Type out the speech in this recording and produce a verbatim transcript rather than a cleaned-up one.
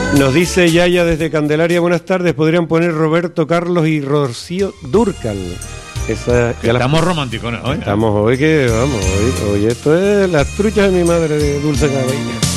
Nos dice Yaya desde Candelaria, buenas tardes, podrían poner Roberto Carlos y Rocío Dúrcal. Esa, ya estamos la... románticos, ¿no? Estamos hoy que, vamos, hoy, hoy esto es las truchas de mi madre de Dulce Cabella.